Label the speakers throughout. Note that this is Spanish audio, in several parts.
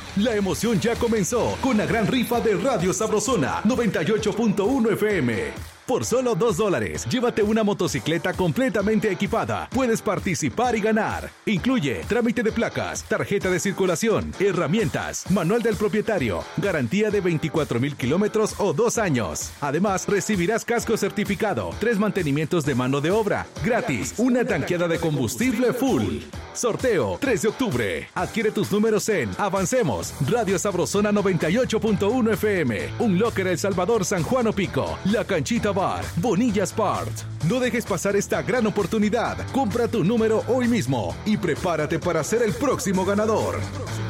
Speaker 1: La emoción ya comenzó con la gran rifa de Radio Sabrosona 98.1 FM. Por solo $2, llévate una motocicleta completamente equipada. Puedes participar y ganar. Incluye trámite de placas, tarjeta de circulación, herramientas, manual del propietario, garantía de 24,000 kilómetros o 2 años. Además, recibirás casco certificado, 3 mantenimientos de mano de obra, gratis, una tanqueada de combustible full. Sorteo 3 de octubre. Adquiere tus números en Avancemos, Radio Sabrosona 98.1 FM, Un Locker El Salvador, San Juan Opico, La Canchita Bar, Bonilla Sport. No dejes pasar esta gran oportunidad. Compra tu número hoy mismo y prepárate para ser el próximo ganador.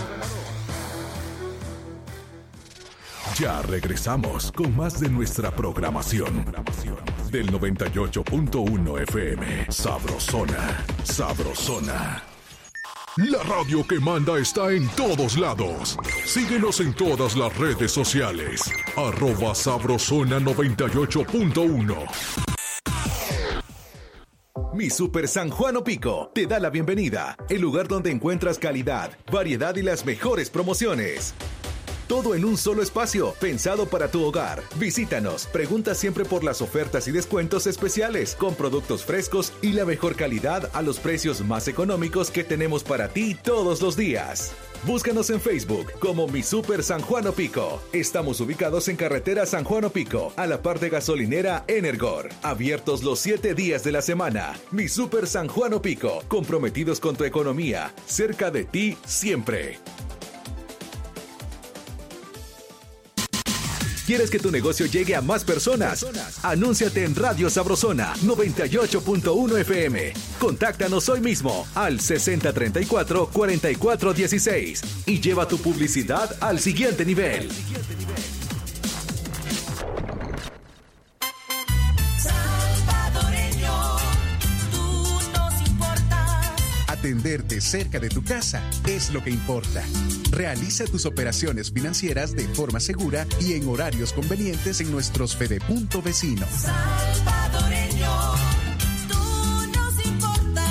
Speaker 1: Ya regresamos con más de nuestra programación del 98.1 FM. Sabrosona, Sabrosona. La radio que manda está en todos lados. Síguenos en todas las redes sociales. @Sabrosona98.1. Mi Super San Juan Opico te da la bienvenida. El lugar donde encuentras calidad, variedad y las mejores promociones. Todo en un solo espacio, pensado para tu hogar. Visítanos, pregunta siempre por las ofertas y descuentos especiales, con productos frescos y la mejor calidad a los precios más económicos que tenemos para ti todos los días. Búscanos en Facebook como Mi Super San Juan Opico. Estamos ubicados en carretera San Juan Opico, a la par de gasolinera Energor. Abiertos los 7 días de la semana. Mi Super San Juan Opico, comprometidos con tu economía, cerca de ti siempre. ¿Quieres que tu negocio llegue a más personas? Anúnciate en Radio Sabrosona 98.1 FM. Contáctanos hoy mismo al 6034-4416 y lleva tu publicidad al siguiente nivel.
Speaker 2: Atenderte cerca de tu casa es lo que importa. Realiza tus operaciones financieras de forma segura y en horarios convenientes en nuestros Fedepunto vecinos.
Speaker 3: Salvadoreño, tú nos importas.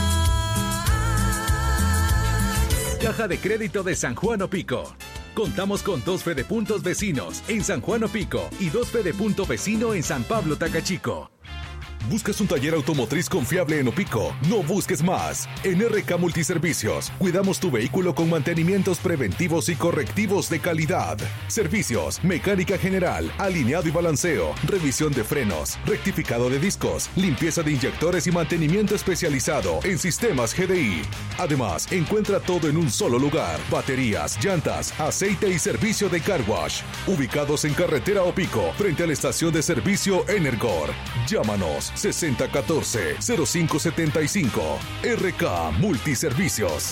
Speaker 1: Caja de Crédito de San Juan Opico. Contamos con 2 Fedepuntos vecinos en San Juan Opico y 2 Fedepunto vecino en San Pablo Tacachico. ¿Buscas un taller automotriz confiable en Opico? No busques más. En RK Multiservicios, cuidamos tu vehículo con mantenimientos preventivos y correctivos de calidad. Servicios, mecánica general, alineado y balanceo, revisión de frenos, rectificado de discos, limpieza de inyectores y mantenimiento especializado en sistemas GDI. Además, encuentra todo en un solo lugar. Baterías, llantas, aceite y servicio de car wash. Ubicados en carretera Opico, frente a la estación de servicio Energor. Llámanos 6014-0575. RK Multiservicios.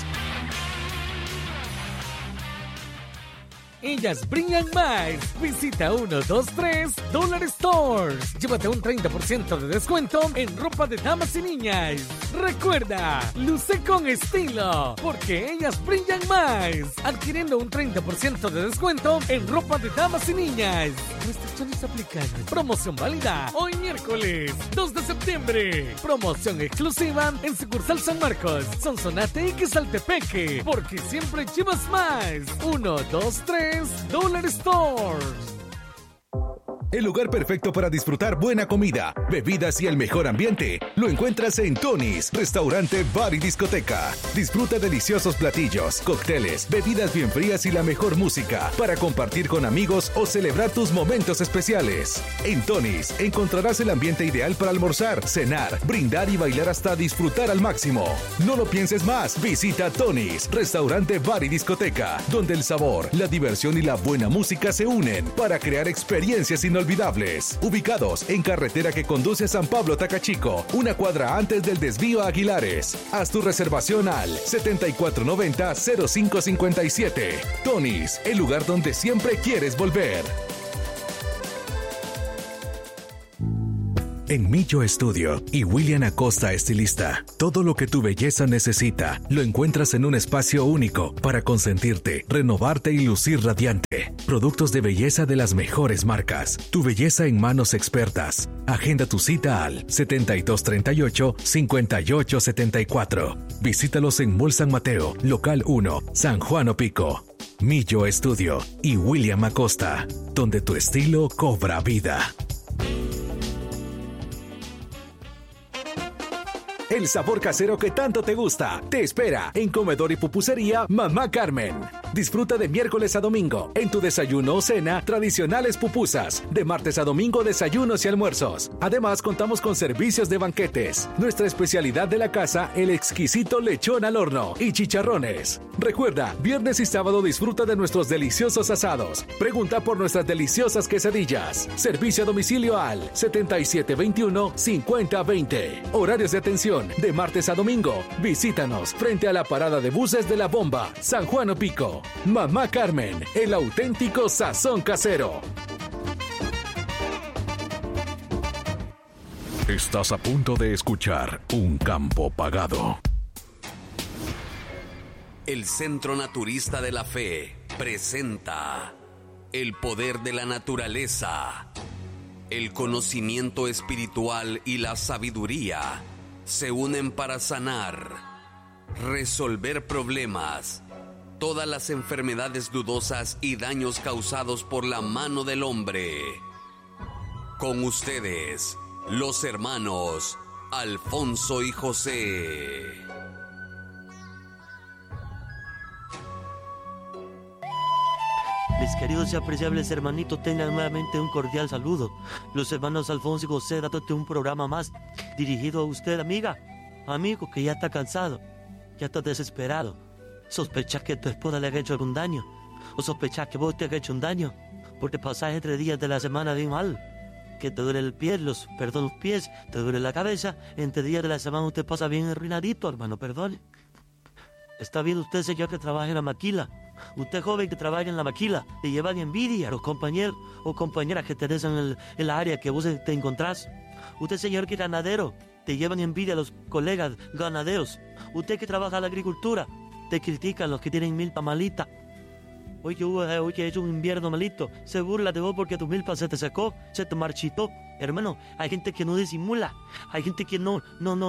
Speaker 4: Ellas brillan más. Visita 123 Dollar Stores. Llévate un 30% de descuento en ropa de damas y niñas. Recuerda, luce con estilo, porque ellas brillan más. Adquiriendo un 30% de descuento en ropa de damas y niñas. Restricciones aplican. Promoción válida hoy miércoles 2 de septiembre. Promoción exclusiva en sucursal San Marcos, Sonsonate y Quesaltepeque. Porque siempre llevas más. 123 Dollar Stores.
Speaker 1: El lugar perfecto para disfrutar buena comida, bebidas y el mejor ambiente lo encuentras en Tony's, restaurante, bar y discoteca. Disfruta deliciosos platillos, cócteles, bebidas bien frías y la mejor música para compartir con amigos o celebrar tus momentos especiales. En Tony's encontrarás el ambiente ideal para almorzar, cenar, brindar y bailar hasta disfrutar al máximo. No lo pienses más, visita Tony's, restaurante, bar y discoteca, donde el sabor, la diversión y la buena música se unen para crear experiencias inolvidables. Ubicados en carretera que conduce a San Pablo Tacachico, una cuadra antes del desvío a Aguilares. Haz tu reservación al 7490-0557. Tony's, el lugar donde siempre quieres volver. En Millo Estudio y William Acosta Estilista, todo lo que tu belleza necesita lo encuentras en un espacio único para consentirte, renovarte y lucir radiante. Productos de belleza de las mejores marcas. Tu belleza en manos expertas. Agenda tu cita al 7238-5874. Visítalos en Mall San Mateo, Local 1, San Juan Opico. Millo Estudio y William Acosta, donde tu estilo cobra vida. El sabor casero que tanto te gusta te espera en Comedor y Pupusería Mamá Carmen. Disfruta de miércoles a domingo en tu desayuno o cena tradicionales pupusas, de martes a domingo desayunos y almuerzos. Además contamos con servicios de banquetes. Nuestra especialidad de la casa, el exquisito lechón al horno y chicharrones. Recuerda, viernes y sábado disfruta de nuestros deliciosos asados. Pregunta por nuestras deliciosas quesadillas. Servicio a domicilio al 7721-5020. Horarios de atención de martes a domingo. Visítanos frente a la parada de buses de La Bomba, San Juan Opico. Mamá Carmen, el auténtico sazón casero. Estás a punto de escuchar Un Campo Pagado.
Speaker 5: El Centro Naturista de la Fe presenta el poder de la naturaleza. El conocimiento espiritual y la sabiduría se unen para sanar, resolver problemas, todas las enfermedades dudosas y daños causados por la mano del hombre. Con ustedes, los hermanos Alfonso y José.
Speaker 6: Mis queridos y apreciables hermanitos, tengan nuevamente un cordial saludo. Los hermanos Alfonso y José dándote un programa más dirigido a usted, amiga, amigo que ya está cansado, ya está desesperado. Sospechas que tu esposa le ha hecho algún daño, o sospechas que vos te has hecho un daño, porque pasás entre días de la semana bien mal, que te duele el pie, los pies, te duele la cabeza, entre días de la semana usted pasa bien arruinadito, hermano, perdone. Está bien usted, señor, que trabaja en la maquila. Usted, joven, que trabaja en la maquila, le lleva de envidia a los compañeros o compañeras que tenés en la área que vos te encontrás. Usted, señor, que es ganadero, te llevan envidia a los colegas ganaderos. Usted que trabaja en la agricultura, te critican los que tienen milpa malita. Hoy que es un invierno malito, se burla de vos porque tu milpa se te secó, se te marchitó. Hermano, hay gente que no disimula, hay gente que no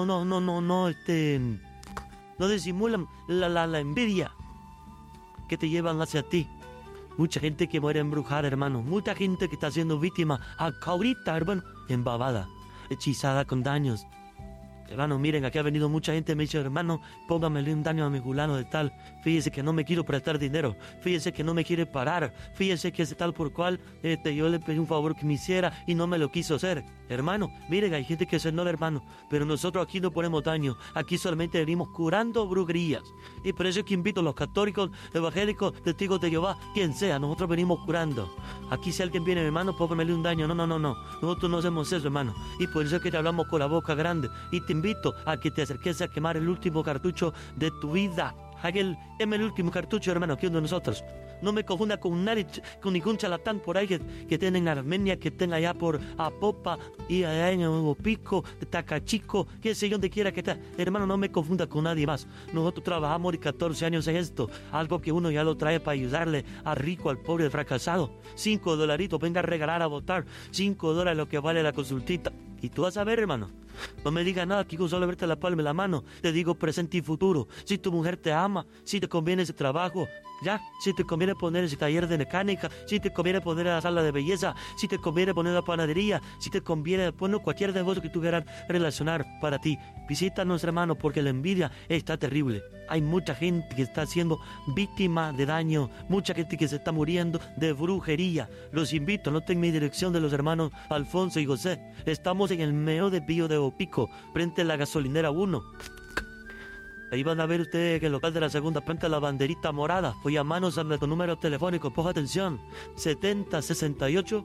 Speaker 6: disimulan la envidia que te llevan hacia ti. Mucha gente que muere embrujada, hermano. Mucha gente que está siendo víctima ahorita, hermano, embabada, hechizada con daños. Hermano, miren, aquí ha venido mucha gente, me dice, hermano, póngamele un daño a mi fulano de tal. Fíjese que no me quiero prestar dinero. Fíjese que no me quiere parar. Fíjese que es tal por cual yo le pedí un favor que me hiciera y no me lo quiso hacer. Hermano, miren, hay gente que se no, hermano, pero nosotros aquí no ponemos daño. Aquí solamente venimos curando brujerías. Y por eso es que invito a los católicos, evangélicos, testigos de Jehová, quien sea, nosotros venimos curando. Aquí si alguien viene, hermano, póngamele un daño. No. Nosotros no hacemos eso, hermano. Y por eso es que te hablamos con la boca grande. Y te invito a que te acerques a quemar el último cartucho de tu vida. Queme el último cartucho, hermano, aquí de nosotros. No me confunda con ningún charlatán por ahí que tienen en Armenia, que tenga allá por Apopa y allá en Opico, Tacachico, que sé yo, donde quiera que esté. Hermano, no me confunda con nadie más. Nosotros trabajamos de 14 años en esto, algo que uno ya lo trae para ayudarle al rico, al pobre, al fracasado. $5, venga a regalar a votar. $5 lo que vale la consultita. Y tú vas a ver, hermano. No me digas nada, que solo verte la palma de la mano. Te digo presente y futuro. Si tu mujer te ama, si te conviene ese trabajo, ya. Si te conviene poner ese taller de mecánica, si te conviene poner la sala de belleza, si te conviene poner la panadería, si te conviene poner cualquier negocio que tú quieras relacionar para ti. Visítanos, hermano, porque la envidia está terrible. Hay mucha gente que está siendo víctima de daño, mucha gente que se está muriendo de brujería. Los invito, noten mi dirección de los hermanos Alfonso y José. Estamos en el medio de Pío de Opico, frente a la gasolinera 1. Ahí van a ver ustedes que el local de la segunda planta, la banderita morada. Voy a manos a nuestro número telefónico, ponga atención, 7068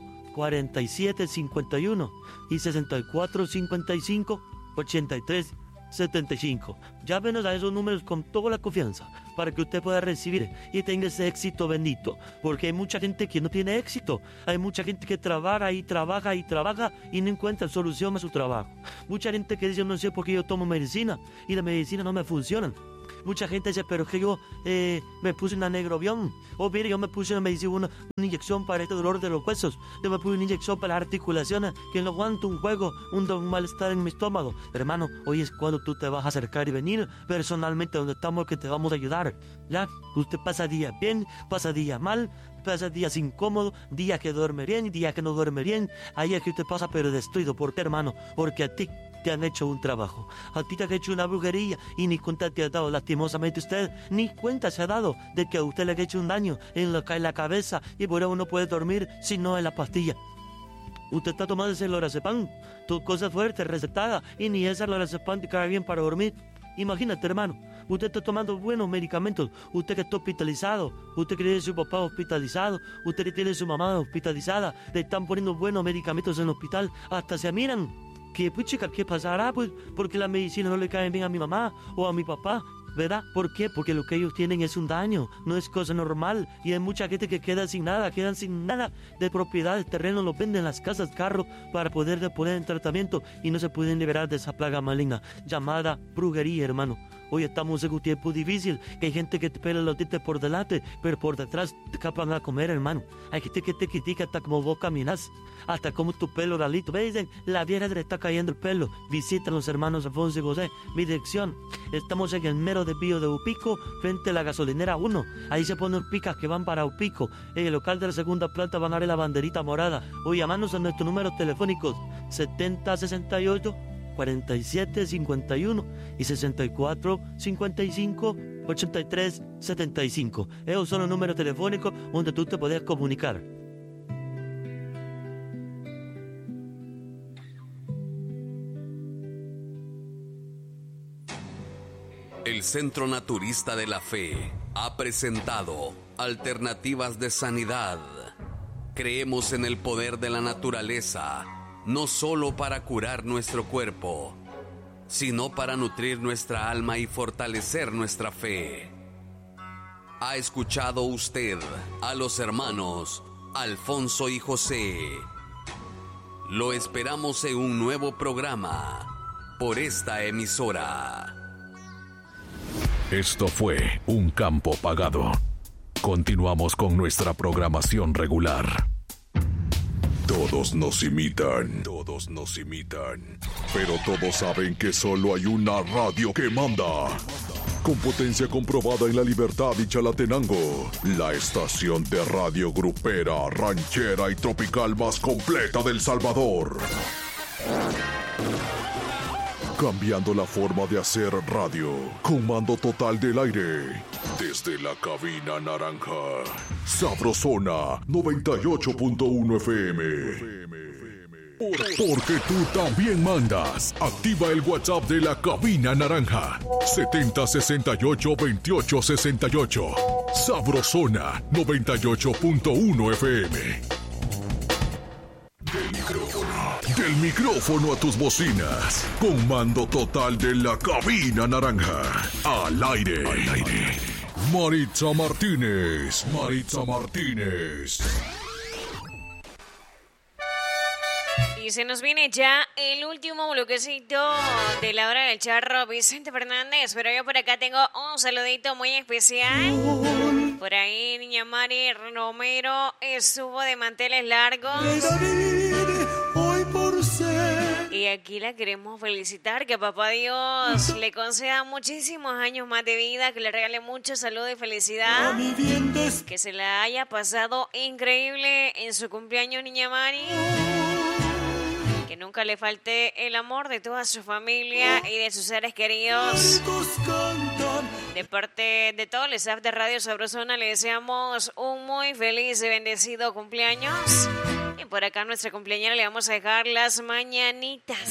Speaker 6: 4751 y 6455 8375. Llámenos a esos números con toda la confianza para que usted pueda recibir y tenga ese éxito bendito, porque hay mucha gente que no tiene éxito. Hay mucha gente que trabaja y trabaja y no encuentra solución a su trabajo. Mucha gente que dice, no sé por qué yo tomo medicina y la medicina no me funciona. Mucha gente dice, pero que yo me puse una negrobión. O mire, yo me puse una inyección para este dolor de los huesos. Yo me puse una inyección para las articulaciones, que no aguanto un juego, un malestar en mi estómago. Hermano, hoy es cuando tú te vas a acercar y venir personalmente donde estamos, que te vamos a ayudar. Ya, usted pasa días bien, pasa días mal, pasa días incómodos, días que duerme bien, días que no duerme bien. Ahí es que usted pasa pero destruido. ¿Por qué, hermano? Porque a ti te han hecho un trabajo. A ti te han hecho una brujería y ni cuenta te ha dado. Lastimosamente usted ni cuenta se ha dado de que a usted le ha hecho un daño en la cabeza y por eso no puede dormir si no en la pastilla. Usted está tomando ese lorazepam, tu cosa fuerte, recetada, y ni esa lorazepam te cae bien para dormir. Imagínate, hermano, usted está tomando buenos medicamentos, usted que está hospitalizado, usted que tiene su papá hospitalizado, usted que tiene su mamá hospitalizada, le están poniendo buenos medicamentos en el hospital, hasta se miran. Que pues chica, ¿qué pasará? Pues porque la medicina no le cae bien a mi mamá o a mi papá, ¿verdad? ¿Por qué? Porque lo que ellos tienen es un daño, no es cosa normal. Y hay mucha gente que quedan sin nada de propiedades, terrenos, los venden, las casas, carros, para poder poner en tratamiento y no se pueden liberar de esa plaga maligna llamada brujería, hermano. Hoy estamos en un tiempo difícil, que hay gente que te pela los dientes por delante, pero por detrás te capan a comer, hermano. Hay gente que te critica hasta como vos caminas, hasta como tu pelo ralito. ¿Ves? La vieja le está cayendo el pelo. Visitan los hermanos Alfonso y José. Mi dirección, estamos en el mero desvío de Upico, frente a la gasolinera 1. Ahí se ponen picas que van para Upico. En el local de la segunda planta van a ver la banderita morada. O llamarnos a nuestros números telefónicos 7068 47 51 y 64 55 83 75. Esos son los números telefónicos donde tú te puedes comunicar.
Speaker 5: El Centro Naturista de la Fe ha presentado Alternativas de Sanidad. Creemos en el poder de la naturaleza, no solo para curar nuestro cuerpo, sino para nutrir nuestra alma y fortalecer nuestra fe. ¿Ha escuchado usted a los hermanos Alfonso y José? Lo esperamos en un nuevo programa por esta emisora.
Speaker 1: Esto fue Un Campo Pagado. Continuamos con nuestra programación regular. Todos nos imitan, pero todos saben que solo hay una radio que manda. Con potencia comprobada en La Libertad y Chalatenango, la estación de radio grupera, ranchera y tropical más completa del Salvador. Cambiando la forma de hacer radio, con mando total del aire. Desde la cabina naranja, Sabrosona 98.1 FM. Porque tú también mandas. Activa el WhatsApp de la cabina naranja. 7068-2868. Sabrosona 98.1 FM. Del micrófono a tus bocinas. Con mando total de la cabina naranja. Al aire. Maritza Martínez.
Speaker 7: Y se nos viene ya el último bloquecito de la hora del charro, Vicente Fernández. Pero yo por acá tengo un saludito muy especial. Por ahí, niña Mari Romero estuvo de manteles largos. Y aquí la queremos felicitar, que papá Dios le conceda muchísimos años más de vida, que le regale mucho salud y felicidad, que se la haya pasado increíble en su cumpleaños, niña Mari, que nunca le falte el amor de toda su familia y de sus seres queridos. De parte de todo el staff de Radio Sabrosona le deseamos un muy feliz y bendecido cumpleaños. Y por acá a nuestra cumpleañera le vamos a dejar las mañanitas.